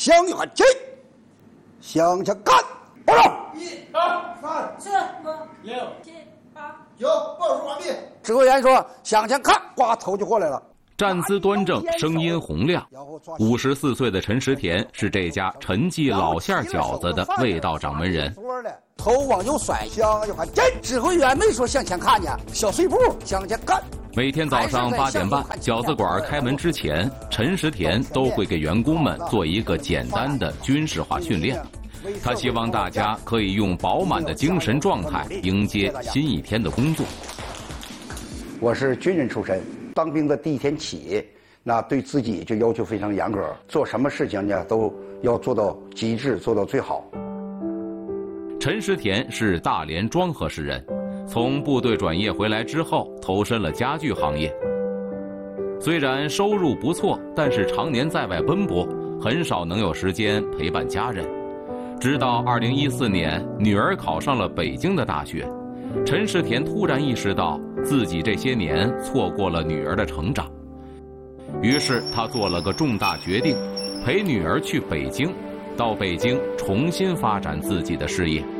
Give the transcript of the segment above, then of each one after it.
向前进，向前干，报上。 1、2、3、4、5、6、7、8、9，报数完毕。 指挥员说向前看，呱，头就过来了。 站姿端正，声音洪亮。54岁的陈石田是这家陈记老馅饺子的味道掌门人。 头往右甩，向前看，进。指挥员没说向前看呢，小碎步向前看。 每天早上8点半，饺子馆开门之前，陈石田都会给员工们做一个简单的军事化训练。他希望大家可以用饱满的精神状态迎接新一天的工作。 我是军人出身，当兵的第一天起，那对自己就要求非常严格，做什么事情呢都要做到极致，做到最好。 陈石田是大连庄河市人，从部队转业回来之后，投身了家具行业。虽然收入不错，但是常年在外奔波，很少能有时间陪伴家人。直到2014年，女儿考上了北京的大学，陈石田突然意识到自己这些年错过了女儿的成长，于是他做了个重大决定，陪女儿去北京，到北京重新发展自己的事业。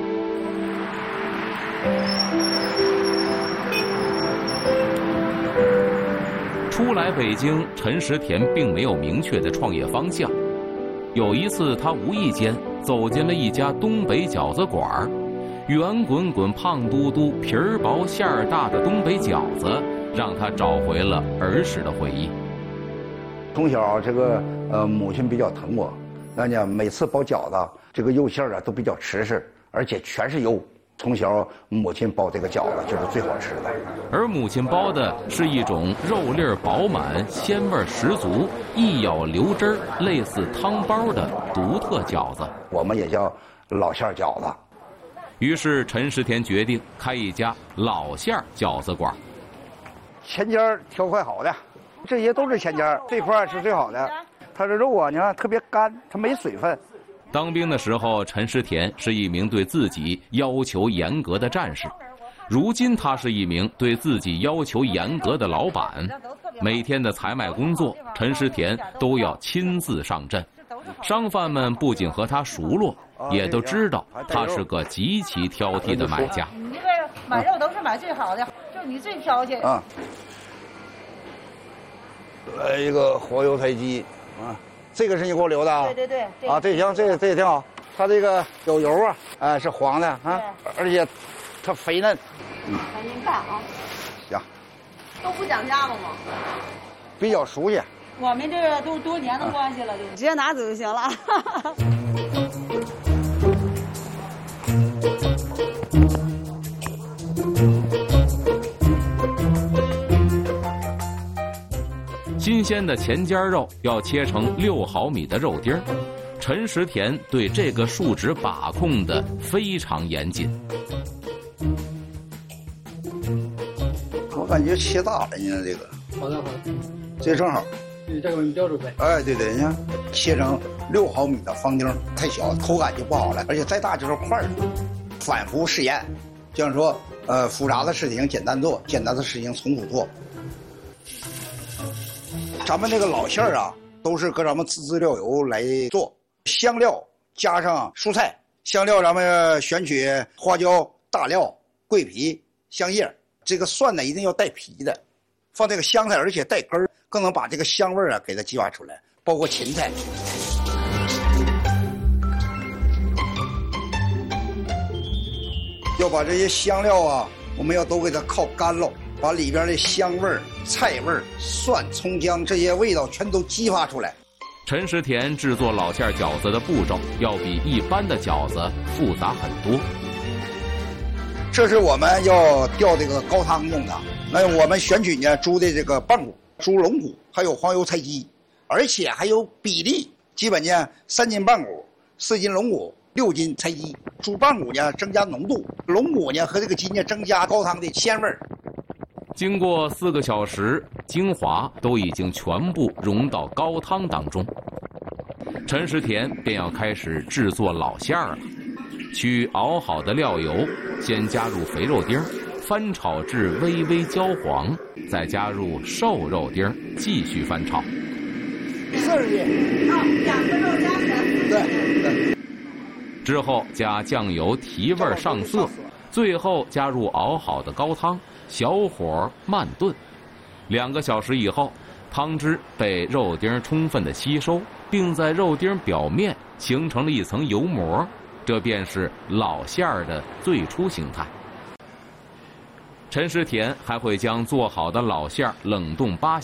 初来北京，陈石田并没有明确的创业方向。有一次，他无意间走进了一家东北饺子馆，圆滚滚、胖嘟嘟、皮儿薄馅儿大的东北饺子，让他找回了儿时的回忆。 从小这个母亲比较疼我，那呢每次包饺子，这个肉馅儿啊都比较瓷实，而且全是油。从小母亲包这个饺子就是最好吃的， 而母亲包的是一种肉粒饱满、鲜味十足、一咬流汁儿，类似汤包的独特饺子。 我们也叫老馅饺子。 于是陈石田决定开一家老馅饺子馆。 前尖挑块好的，这些都是前尖，这块是最好的。它这肉啊，你看特别干，它没水分。 当兵的时候，陈石田是一名对自己要求严格的战士。如今他是一名对自己要求严格的老板。每天的采买工作，陈石田都要亲自上阵。商贩们不仅和他熟络，也都知道他是个极其挑剔的买家。 你这个买肉都是买最好的，就你最挑剔啊。来一个黄油菜鸡啊。这个是你给我留的啊？ 对。 啊，这行，这也挺好。它这个有油啊，是黄的啊，而且它肥嫩。 赶紧看啊。 行。 都不讲价了吗？ 比较熟悉。 我们这个都多年的关系了，就直接拿走就行了。 新鲜的前尖肉要切成6毫米的肉丁儿，陈石田对这个数值把控的非常严谨。 我感觉切大了，你看这个。 好的。 这正好。 这个标准呗。 哎，对，你看切成6毫米的方丁，太小口感就不好了，而且再大就是块了。反复试验，这样说，复杂的事情简单做，简单的事情从苦做。咱们这个老馅儿啊，都是搁咱们自制料油来做，香料加上蔬菜。香料咱们选取花椒、大料、桂皮、香叶，这个蒜呢一定要带皮的，放这个香菜，而且带根儿，更能把这个香味啊给它激发出来。包括芹菜，要把这些香料啊，我们要都给它靠干了。把里边的香味儿、菜味儿、蒜、葱姜这些味道全都激发出来。 陈石田制作老馅饺子的步骤要比一般的饺子复杂很多。 这是我们要吊这个高汤用的。那我们选取呢猪的这个棒骨、猪龙骨，还有黄油菜鸡，而且还有比例，基本呢3斤棒骨、4斤龙骨、6斤菜鸡。猪棒骨呢增加浓度，龙骨呢和这个鸡呢增加高汤的鲜味儿。 经过4个小时，精华都已经全部融到高汤当中，陈石田便要开始制作老馅儿了。取熬好的料油，先加入肥肉丁，翻炒至微微焦黄，再加入瘦肉丁，继续翻炒。 色 40斤。 2个肉加起来40斤。 对。 之后加酱油提味上色，最后加入熬好的高汤，小火慢炖。2个小时以后，汤汁被肉丁充分的吸收，并在肉丁表面形成了一层油膜，这便是老馅儿的最初形态。陈师田还会将做好的老馅儿冷冻8